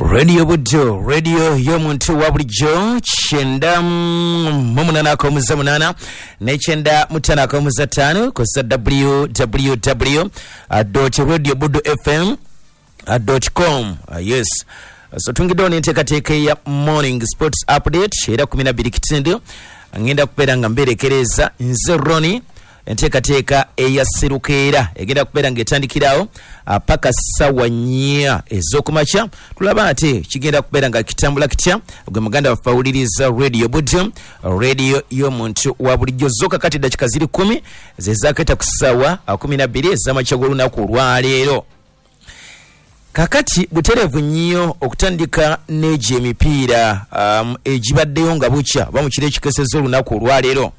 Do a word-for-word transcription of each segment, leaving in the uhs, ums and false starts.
Radio Bujo, Radio Yomuntu Wabujo, Chenda Mumunana Komuza Munana, Nechenda Mutana Komuza Tanu, Kosa w w w dot radio budo f m dot com. Uh, yes. So tungidoni nteka teke ya morning sports update, era kumina birikitendo, ngenda kupera ngambere kereza, nze Roni, nteka teka eya sirukera, egenda kupera ngetandikirao, paka sawa nyia ezokumacha, tulaba ate, chigenda kupera nga kitambula kitya, gwe muganda wafawuliriza Radio Bujo, Radio Yomuntu Wabulijjo zoka kati dakika ziri kumi, zezaketa kusawa, kumi na bbiri z'amachagolo na kulwaleero. Kakati buterevu nnyo okutandika neje emipiira um, ejibaddeyo nga bukya bamukire ekikesezo olunaku olwaleero.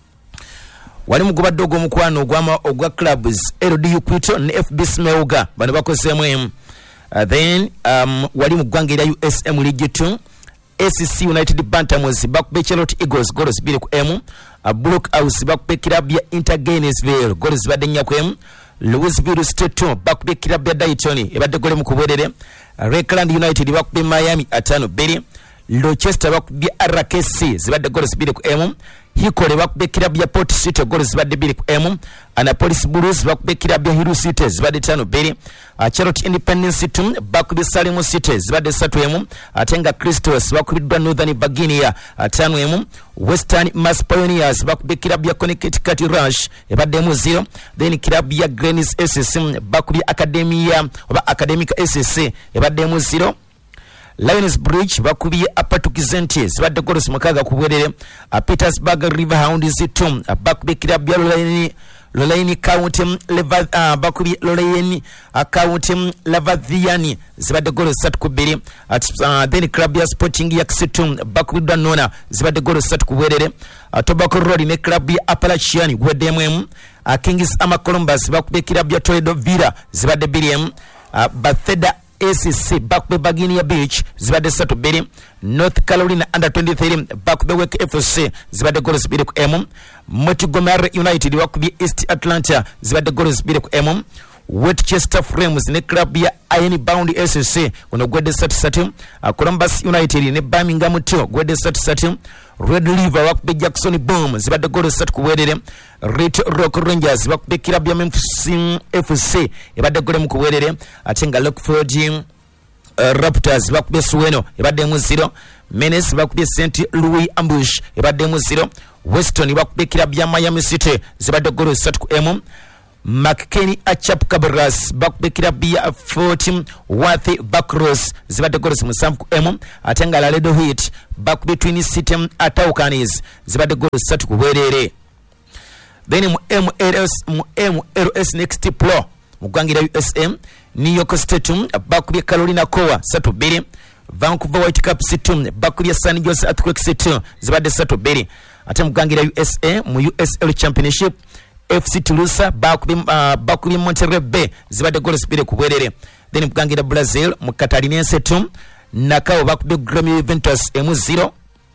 Wali mugubadde ogw'omukwano ogwama ogwa clubs L D U Quito ne F B Smelga bano bakoseemu emu. Uh, then um, wali mu ggwanga erya U S M League two S C United Bantamwezi bakube Charlotte Eagles goals bbiri ku emu. uh, Brook House bakube club ya Inter Gainesville goals zibadde nnya ku emu. Louisville State two bakube club ya Dayton ebadde gole mu kubwerere. uh, Lakeland United bakube Miami atano bbiri. Rochester bakube R K C zibadde goals bbiri ku emu. Hikole bakube club ya Port City goals zibadde bbiri ku emu. Annapolis Blues bakube club ya Hill City zibadde ttaano bbiri. uh, Charlotte Independence two bakube Salem City zibadde ssatu emu. Atenga Christos bakubiddwa Northern Virginia ttaano emu. Western Mass Pioneers bakube club ya Connecticut Rush ebadde mu zero. Then club ya Greens S C bakube Academia oba Academic S C ebadde mu zero. Lions Bridge bakubye Apatukizenti zibadde goals mukaaga ku bwerere. uh, Petersburg Riverhounds two uh, bakubye club ya Lorraine Lorraine County Leva uh, bakubye Lorraine uh, County Lavadhiani zibadde goals ssatu ku bbiri. uh, Then club ya Sporting ya Kisitu bakubiddwa Nona zibadde goals ssatu ku bwerere. uh, Tobacco Road ne club ya Appalachian gweddemu emu. uh, Kings Ama Columbus bakubye club ya Toledo Villa zibadde bbiri emu. uh, Bethesda S C bakube Virginia Beach zibadde ssatu bbiri. North Carolina under twenty-three bakube Wake F C zibadde goals bbiri ku emu. Montgomery United bakube East Atlanta zibadde goals bbiri ku emu. Westchester Flames ne club ya Iron Bound S C kuno gwedde ssatu ssatu. uh, Columbus United ne Birmingham two gwedde ssatu ssatu. Red River bakube Jackson Boom zibadde goals ssatu ku bwerere. Red Rock Rangers bakube club ya Memphis F C ebadde gole mu kubwerere. Ate nga Lockford uh, Raptors bakube Suweno ebadde mu zero. Menace bakube Saint Louis Ambush ebadde mu zero. Weston bakube club ya Miami City zibadde goals ssatu ku emu. McKinney Achap Cabras bakube club ya Fort Worth Backross zibadde goals musanvu ku emu. Ate nga Laredo Heat bakube Twin City Ataucanis zibadde goals ssatu ku bwerere. Then mu M L S mu M L S Next Pro mu ggwanga U S M New York State bakubye Carolina Coa ssatu bbiri. Vancouver Whitecaps two bakubye San Jose Earthquakes two zibadde ssatu bbiri. Ate mu ggwanga U S A mu U S L Championship F C Toulouse bakubye uh, bakubye Monterrey Bay zibadde goals bbiri ku bwerere. Then mu ggwanga Brazil mu Catarinense two Nakao bakubye Grêmio Juventus emu zero.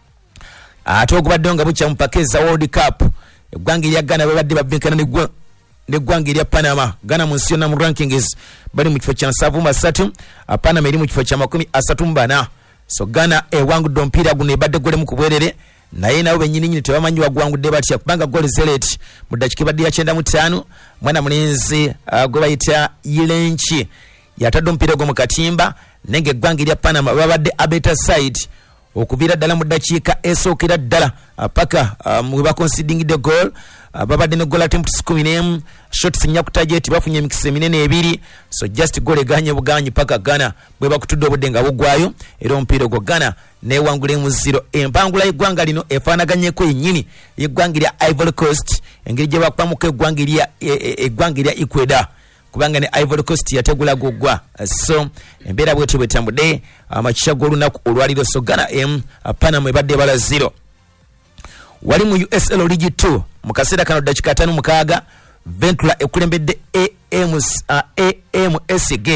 Ate ogubadde nga bukya mu Pakeza World Cup eggwanga erya Ghana babadde babinkana n'eggwanga erya Panama. Ghana mu nsi yonna mu rankings bali mu kifo kya nsanvu mu asatu. Panama eri mu kifo kya makumi asatu mu bana. So Ghana ewangudde omupiira guno ebadde golemu ku bwerere, naye nabo bennyini nyini tebamanyi wagwangudde batya kubanga goli zelet mu ddakiika ebadde ya kyenda mu ttaano. Mwana mulenzi uh, gwe bayita Yilenchi yatadde omupiira gwo mu katimba, naye ng'eggwanga erya Panama babadde abeta side okuviira ddala mu ddakiika esookera ddala paka mwe bakonsidingidde goal. Babadde ne goal attempts kumi n'emu, shots nnya ku target bafunye emikisa eminene ebiri. So just goal eganye buganyi paka Ghana bwe bakutudde obudde nga bugwayo era omupiira gwo Ghana neewangula emu zero. Empangula y'eggwanga lino efaanaganyeko yennyini y'eggwanga erya Ivory Coast, engeri gye bakubamuko eggwanga erya eggwanga erya Ecuador kubanga ne Ivory Coast yategula gugwa. So embeera bwetyo bwetambudde amakisha g'olunaku olwaliro. So Ghana emu Panama ebadde bala zero. Wali mu U S L League two mu kaseera kano ddakiika ataano mukaaga Ventura ekulembedde A M S G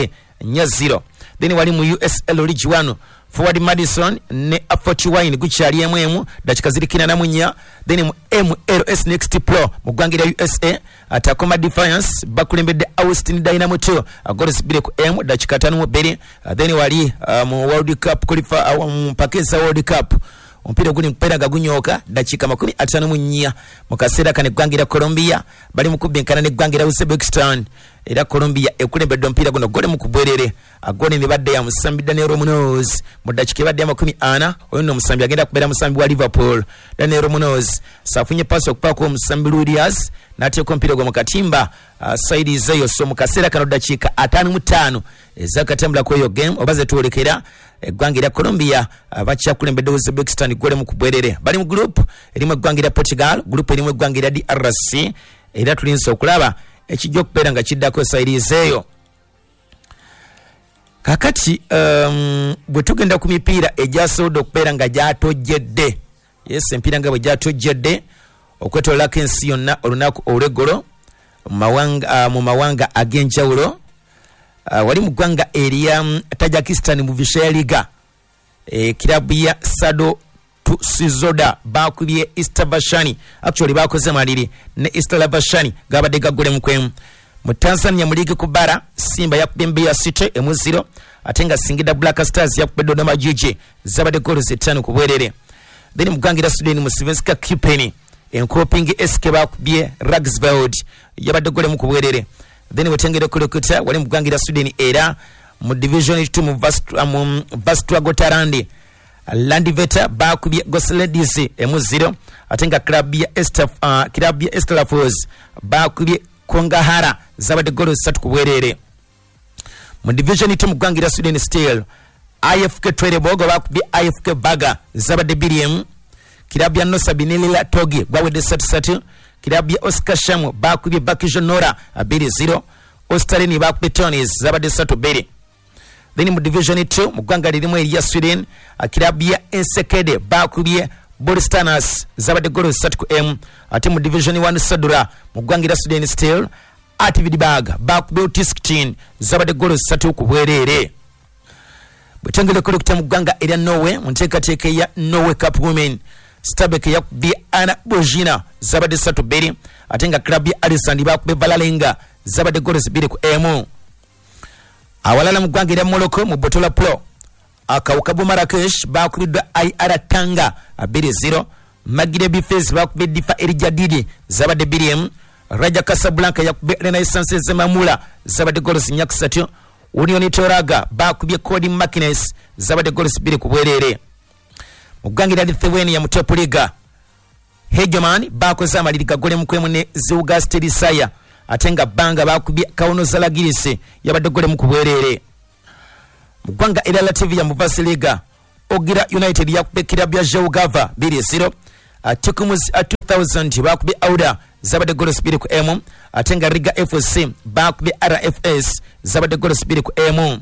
nya zero. Then wali mu U S L League one Forward Madison ne Forty Wine gukyali emwemu dakika zirikina na munya. Then mu M L S Next Pro mu gwangira U S A Atakoma Defiance bakulembedde Austin Dynamo two Goals bile ku M dakika tano mu bere. Then wali uh, mu World Cup qualifier uh, mu Pakistan World Cup ompira guli mpera gagunyoka dakika makumi atano mu nnya mu kaseera kane gwangira Colombia bali mu kubinkana ne gwangira Uzbekistan era Colombia ekulembedde ompira guno gole mu kubwerere agone ne badde ya musambi Daniel Munoz mu dakika badde makumi ana oyo no musambi agenda kubera musambi wa Liverpool Daniel Munoz safunye pass okupa ko musambi Ludias nate ko mpira gwo mu katimba uh, side zeyo so mu kaseera kano dakika atano mu tano ezakatambula ko yo game obaze tuolekera egwangira Colombia abacha kulembedde Uzbekistan gole mu kubwerere bali mu group erimu egwangira Portugal group erimu egwangira D R C era tulinso okulaba ekijjo kupera nga kiddako side zeyo kakati um, bwe tugenda ku mipiira ejasoodde okupera nga gyatojedde yes empira nga bwe gyatojedde okwetola kensi yonna olunaku olw'eggolo mawanga uh, mu mawanga ag'enjawulo uh, wali mu ggwanga erya um, Tajikistan mu Vishay Liga e, kilabu ya Sado Sizoda bakubye Istabashani actually bakoze maliri ne Istabashani gabadde gagole mukwemu mu Tanzania mu ligi kubara Simba yakubye Mbeya City emu zero atenga Singida Black Stars yakubye Dodoma Jiji zabadde goals etaano ku bwerere. Then mu gwangira Sudan mu Svenska Kipeni enkoping S K bakubye Ragsveld yabadde gole mu ku bwerere. Then wetengere kulikuta wali mu gwangira Sudan era mu division two mu Vastra mu Vastra Gotarandi Landiveta bakubye Gosledies emu zero atenga club ya Estaf uh, club ya Estelafos bakubye Kongahara zabadde goals tatu ku bwerere. Mu division two mu gwangira Sudan Steel I F K Trelebogo bakubye I F K Baga zabadde biliemu. Club ya Nosa Binilila Togi gwawedde satu satu. Club ya Oscar Shamu bakubye Bakijo Nora abiri zero. Australian bakubye Tonis zabadde satu biri. Then mu division two mu gwanga lirimu erya Sweden club ya Ensekede bakubye Bolistanas zabadde goals tatu ku M. Ate mu division one Sadura mu gwangira Sudan Steel Atividbag bakubye Tisktin zabadde goals tatu ku bwerere. Butengere kulukita mu gwanga erya Norway mu nteekateeka ya Norway Cup Women Stabek yakubye Ana Bojina zabadde satu biri atenga club ya Alisand bakubye Valalenga zabadde goals biri ku M. Awalala mu gwanga erya Morocco mu Botola Pro akawukabu Marrakesh bakubiddwa I R Tanga abiri zero. Magide Bifes bakubye Difa Erijadidi zabadde biriemu. Raja Casablanca yakubye Renaissance Zemamula zabadde goals nyakusatu. Union Toraga bakubye Cody Makines zabadde goals biri ku bwerere. Mu gwanga erya Lithuania mu Top Liga Hegeman bakoze amaliri gagole mu kwemu ne Ziuga Stelisaya atenga Banga bakubye Kauno Zalagirisi yabadde gole mu kubwerere. Mu gwanga erya Latvia mu Vasiliga Ogira United yakubye club ya Jelgava biri zero. Atukumus two thousand bakubye Auda zabadde goals biri ku M. Atenga Riga F C bakubye R F S zabadde goals biri ku M.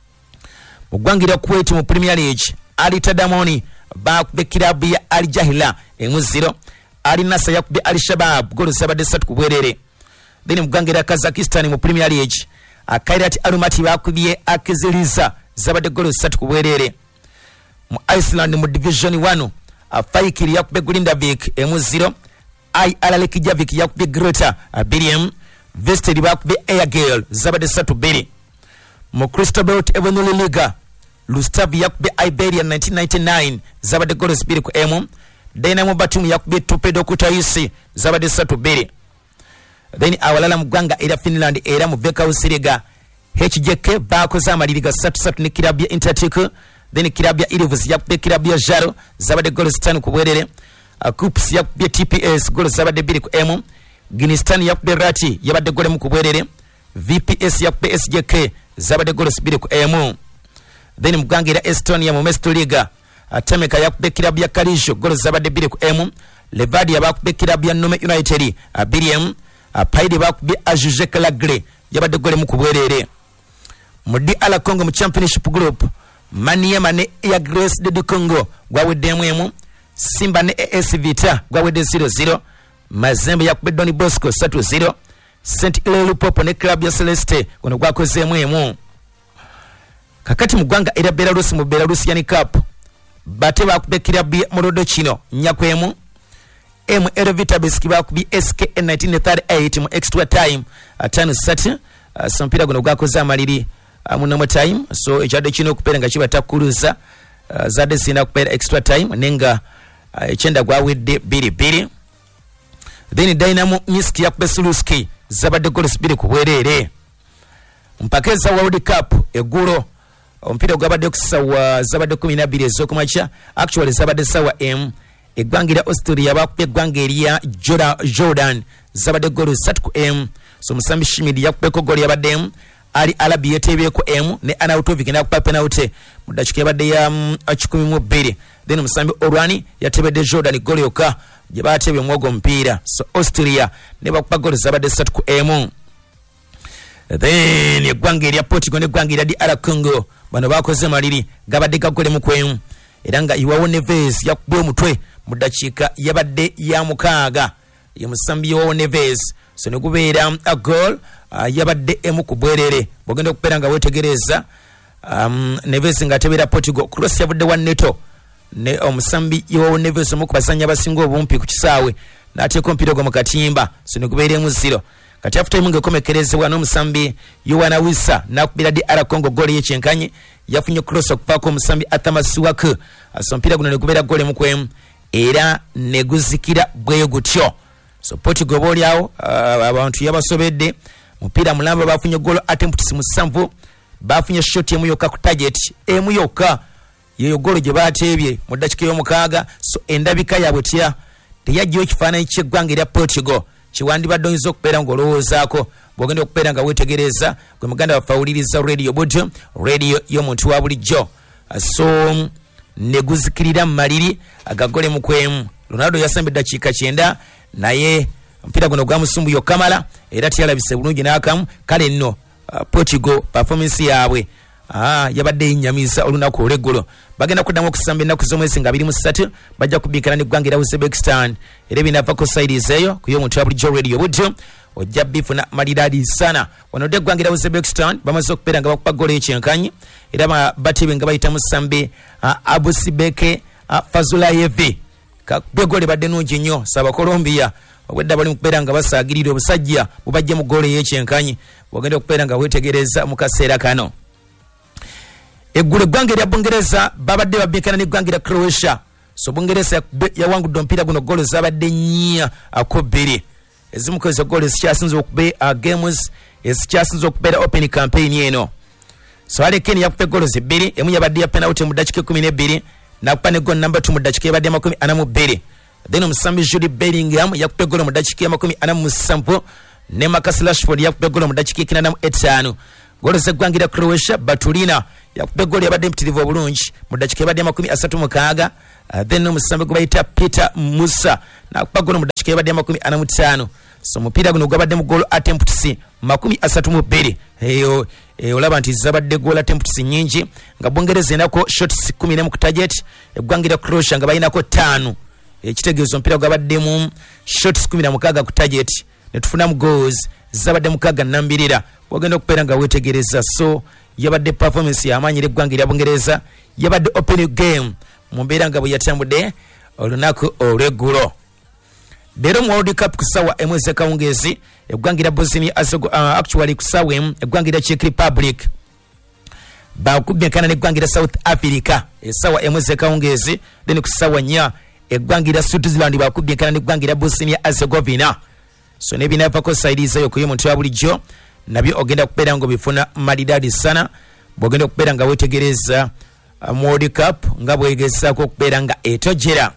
Mu gwanga erya Kuwait mu Premier League Ali Tadamoni bakubye club ya Al Jahila emu zero. Ali Nasa yakubye Al Shabab goals zabadde satu ku bwerere. Then mu gwanga erya Kazakhstan mu Premier League Kairat Almaty bakubye Akiziliza zabadde goals satu ku bwerere. Mu Iceland mu division one Faikiri yakubye Grindavik emu zero. I R Reykjavik yakubye Grota abiri. Vested bakubye Airgale zabadde satu biri. Mu Crystal Belt Evenuli Liga Lustav yakubye Iberia nineteen ninety-nine zabadde goals biri ku M. Dynamo Batum yakubye Torpedo Kutaisi zabadde satu biri. Then awalala mu gwanga era Finland era mu Veikkaus Liga H J K bakoze amaliri ga satu satu ne club ya Intertik. Then club ya Ilves yakubye club ya Jaro zabadde goals tano ku bwerere. Kups yakubye T P S goals zabadde biri ku M. Guinistan yakubye Rati yabadde gole mu ku bwerere. V P S yakubye S J K zabadde goals biri ku M. Then mu gwanga era Estonia mu Mesto Liga Temeka yakubye club ya Kalisho goals zabadde biri ku M. Levadia bakubye club ya Nome United abiri M. Paide bakubye Ajuge Calagre yabadde gole mu ku bwerere. Mu D R Congo mu Championship Group Maniema ne ya Grace de Congo gwawedde emu. Simba ne A S Vita gwawedde zero zero. Mazembe yakubye Don Bosco three zero. Saint Hilaire Lupopo ne club ya Celeste gono gwakoze emu. kakati mu ggwanga era Belarus mu Belarusian Cup bate bakubekira murodo kino nyakwemu M L Vitabisk bakubi S K N nineteen thirty-eight mu extra time atano sati uh, so mpira guno gwakoze amaliri uh, muno time so ekyadde kino okupera nga kibata kuluza uh, zadde sina kupera extra time nenga uh, ekyenda gwawedde biri biri then Dynamo Minsk yakube Suluski zabadde goals biri kubwerere mpaka za World Cup egulo ompira gwabadde kusawa zabadde kumi na bbiri ez'okumakya actually zabadde sawa M eggwangira Austria bakubye eggwanga erya Jordan zabadde golo satu ku M so Musambi Shimidi yakubeko golo yabadde M Ali Alabi yetebyeko M ne Anautovic nakupa penalty mu dakika yabadde ya kikumi mu bbiri then Musambi Orwani yatebedde Jordan golo yoka gye batebye mwogo mpira so Austria ne bakupa golo zabadde satu ku M then eggwanga erya Portugal n'eggwanga erya D R Congo bano bakoze maliri gabadde gagole mu kwemu era nga Iwawo Neves yakubye omutwe mu dakiika yabadde ya mukaaga ye Musambi Iwawo Neves so ne gubeera a goal uh, yabadde emu ku bwerere bwogenda okupera nga wetegereza um, Neves nga atebera Portugal cross yavudde wa neto ne Omusambi Iwawo Neves omu ku basanya abasinga obumpi ku kisaawe n'ateeka omupiira gwa mu katimba so ne gubeera emu zero kati after time ngekomekerezebwa n'Omusambi Yohana Wissa nakubira D R Congo goal y'ekyenkanye yafunye cross okuvaako Omusambi Atamasiwak so mpira guno ne gubeera goal emu ku emu era ne guzikira bwe gutyo so Portugal bolyawo uh, abantu yabasobedde mupira mulamba bafunye goal attempts musanvu bafunye shot emu yokka ku target emu yokka yeyo goal gye batebye mu dakika y'omukaaga so endabika yabwe tya teyajjayo kifaananyi ky'eggwanga erya Portugal kiwandibadde oyinza okubeera ng'olowoozaako bw'ogenda okubeera nga weetegereza gwe muganda bafawuliriza radio budyo radio y'omuntu wa bulijjo so ne guzikirira mu maliri agagole mu kwemu Ronaldo yasambe dakiika kyenda naye mpira guno gwamusumbuyo Kamala era tiyalabise bulungi n'akamu kale nno uh, Portugal performance yaabwe ah yabadde yinyamiza olunaku olw'eggulo bagenda kuddamu okusamba ennaku z'omwezi nga abiri mu ssatu bajja kubiikana n'eggwanga erya Uzbekistan era ebinaavako sides eyo ku y'omuntu wa bulijjo radio budyo ojja bifuna maliraadi sana wano dde eggwanga erya Uzbekistan bamaze okubeera nga bakupa golo y'ekyenkanyi era batibwe nga bayita Musambi uh, Abusibeke uh, Fazulayevi kakubwe gole badde nungi nnyo saba Colombia obwedda bali mu kubeera nga basaagirira obusajja bubajje mu golo y'ekyenkanyi bwogenda okubeera nga weetegereza mu kaseera kano eggulu eggwanga erya Bungereza babadde babiikana n'eggwanga erya Croatia so Bungereza yawangudde omupiira guno golo zabadde nnya ako bbiri ezimu ku ezo golo ezikyasinze okube uh, games ezikyasinze okubeera open campaign eno so Ale Kane yakupa golo zibbiri emu yabadde ya penalty mu dakika kumi n'ebbiri nakupa ne golo number two mu dakika yabadde makumi ana mu bbiri then Omusambi Jude Bellingham yakupa golo mu dakika ya makumi ana mu musanvu ne Marcus Rashford yakupa golo mu dakika ekinaana mu etaano golo z'eggwanga erya Croatia Batulina yakupa golo yabadde mpitirivu obulungi mu dakika yabadde makumi asatu mukaaga uh, then Omusambi gwe bayita Peter Musa nakupa golo mu dakika yabadde makumi ana mu ttaano so mupiira guno gwabadde mu golo attempts makumi asatu mu bbiri eyo e, olaba nti zabadde golo attempts nnyingi nga Bungereza enako shots kumi n'emu ku target eggwanga erya Croatia nga balinako ttaano ekitegeezo omupiira gwabadde mu shots kumi na mukaaga ku target ne tufunamu goals zabadde mukaaga nnambirira ogenda okubeera nga weetegereza so yabadde performance y'amaanyi l'eggwanga erya Bungereza yabadde open game mu mbeera nga bwe yatambudde olunaku olw'eggulo leero mu World Cup kusawa emu ez'ekawungeezi eggwanga erya Bosnia uh, actually kusawa emu eggwanga erya Czech Republic bakubyekana n'eggwanga erya South Africa esawa emu ez'ekawungeezi then kusawa nnya eggwanga erya Switzerland bakubyekana n'eggwanga erya Bosnia Herzegovina so nebinaavako sides eyo ku y'omuntu wa bulijjo nabyo ogenda kubeera nga bifuna malidadi sana bwogenda okubeera nga weetegereza mu World Cup nga bwegezaako okubeera nga etojera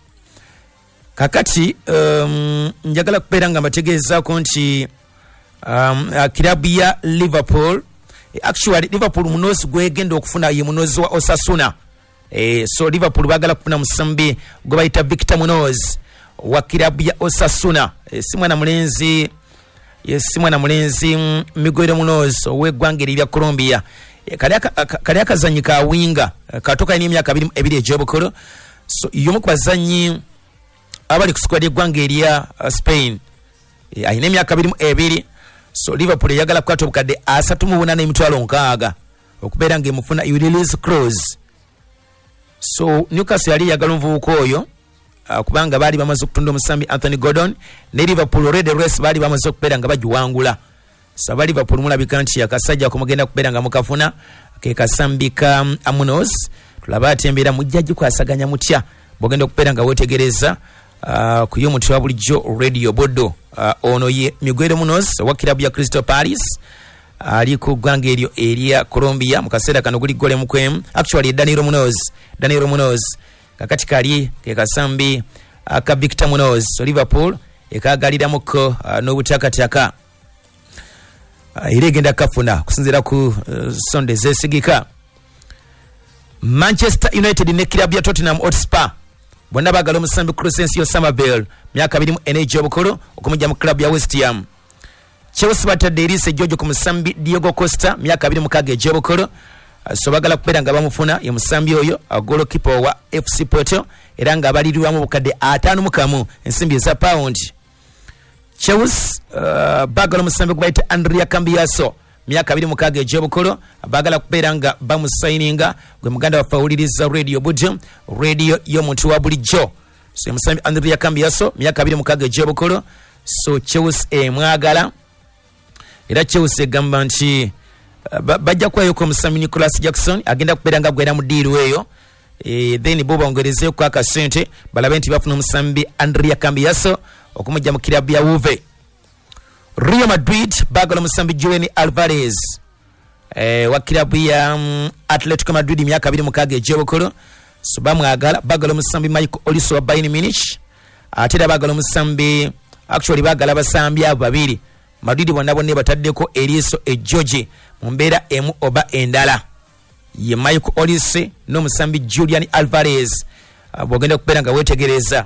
kakati um, njagala kubeera nga mbategeezaako nti um, uh, kilabu ya Liverpool actually Liverpool munozi gwegenda okufuna ye munozi wa Osasuna e, so Liverpool bagala kufuna musambi gwe bayita Victor Munoz wa kilabu ya Osasuna e, si mwana mulenzi yes mwana mulenzi mm, Miguel Munoz ow'eggwanga erya Colombia e, kali akazanyi ka winga katoka ni emyaka ebiri egy'obukulu so yomu ku bazanyi abali ku squad y'eggwanga erya uh, Spain e, ayina emyaka ebiri so Liverpool yagala kukwata obukadde asatu mu buna n'emitwalo nkaaga okubeera ng'emufuna release clause. So Newcastle yali yagala omuvubuka oyo uh, kubanga baali bamaze okutunda omusambi Anthony Gordon ne Liverpool Red Race baali bamaze okubeera nga bagiwangula. So aba Liverpool mulabika nti akasajja kumugenda kubeera nga mukafuna ke kasambi ka um, Amunos. Tulaba ati embeera mujja gikwasaganya mutya bwogenda okubeera nga weetegereza uh, ku y'omuti wa bulijjo Radio Bodo. Uh, ono ye Miguel Munoz wa kilabu ya Crystal Palace ali ku ggwanga eryo eria Colombia mu kaseera kano guli gole mukwemu. Actually Danilo Munoz Danilo Munoz kakati kali ke kasambi aka Victor Munoz so Liverpool ekagaliramu ko uh, n'obutakataka uh, iregenda kafuna kusinzira ku uh, Sunday zesigika. Manchester United ne kilabu ya Tottenham Hotspur bonna bagala omusambi Crescencio Somerville myaka abiri mu energy obukolo okumujja mu club ya West Ham. Chelsea batadde Elise Jojo ku musambi Diego Costa myaka abiri mu kage egy'obukolo. So bagala kubeera nga bamufuna ye musambi oyo agolo kipa wa F C Porto era nga abalirwamu bukadde ataano mu kamu ensimbi eza pound. Chelsea uh, bagala omusambi gwaita Andrea Cambiaso myaka abiri mu kage egy'obukolo bagala kubeera nga bamusayininga gwe muganda wa fawuliriza Radio Budge radio y'omuntu wa bulijjo. So omusambi Andrea Cambiaso myaka abiri mu kage egy'obukolo. So Chelsea emwagala era Chelsea egamba nti uh, bajja kwayo ko musambi Nicholas Jackson agenda kubeera nga gwera mu diiru eyo e, then bo bongereze ku akasente balabe nti bafuna musambi Andrea Cambiaso okumujja mu kilabu ya Juve. Real Madrid bagala musambi Julian Alvarez eh, wa kilabu ya um, Atletico Madrid myaka abiri mu kage egy'obukolo. So bamwagala bagala musambi Michael Olise wa Bayern Munich ate bagala musambi actually bagala basambi abo babiri Madrid bonna bonna bataddeko Eliso e George mu mbeera emu oba endala ye Michael Olise n'omusambi Julian Alvarez uh, bwogenda kubeera nga weetegereza.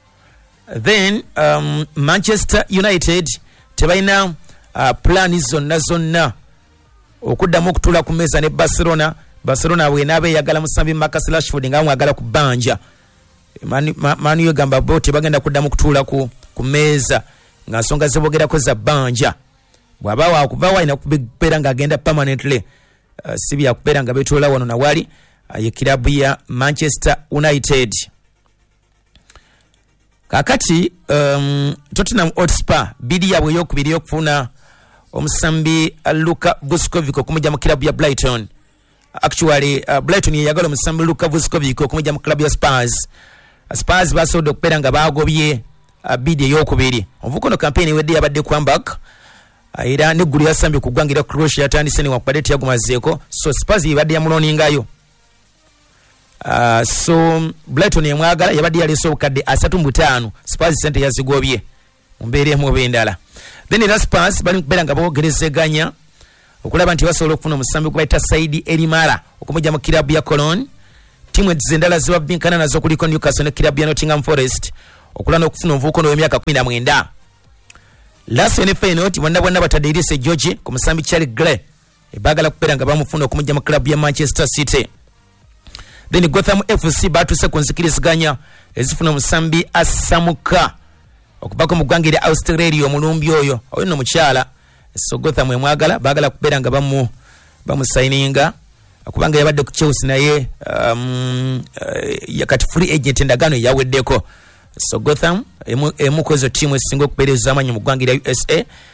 Then um, Manchester United tebalina uh, plani zonna zonna okuddamu okutuula ku mmeeza ne Barcelona. Barcelona bwenaaba eyagala musambi Marcus Rashford nga mwagala ku bbanja Manu ma, Manu yegamba bo tebagenda kuddamu kutuula ku, ku mmeeza nga nsonga zebogerako za bbanja. Bw'aba waakuva walina kubeera ng'agenda permanently uh, si byakubeera nga betuula wano na wali uh, ye kilabu ya Manchester United. Kakati um, Tottenham Hotspur bidi yabwe ey'okubiri y'okufuna omusambi uh, Luka Vuskovic okumujja mu kilabu ya Brighton. Actually uh, Brighton ye yagala omusambi Luka Vuskovic okumujja mu kilabu ya Spurs. Uh, Spurs basobodde okubeera nga baagobye uh, bidi ey'okubiri. Omuvuko no campaign ewedde yabadde comeback uh, era neggulu yasambye ku ggwanga erya Croatia yatandise ne wakubadde teyagumazeeko. So Spurs yabadde yamuloningayo. Uh, so Brighton yemwagala yabadde yaleese obukadde asatu mu butaano. Spurs sente yazigobye mu mbeera emu oba endala. Then era Spurs bali kubeera nga boogerezeganya okulaba nti basobola okufuna omusambi gwe bayita Saidi Elimara okumujja mu kilabu ya Cologne. Timu ezendala zibabinkana nazo kuliko Newcastle ne kilabu ya Nottingham Forest okulana okufuna omuvubuka ono w'emyaka kumi na mwenda. Lazio ne Feyenoord bonna bonna batadde Elise George ku musambi Charlie Gray ebagala kubeera nga bamufuna okumujja mu kilabu ya Manchester City. Then Gotham F C batuse ku nzikiriziganya ezifuna omusambi Asamuka okubako mu ggwanga erya Australia omulumbi oyo oyo no mukyala. So Gotham emwagala bagala kubeera nga bamu bamusayininga kubanga yabadde ku Chelsea naye um, uh, yakati free agent endagano yaweddeko. So Gotham emu, emu kwezo timu esinga okubeereza amanyi mu ggwanga erya U S A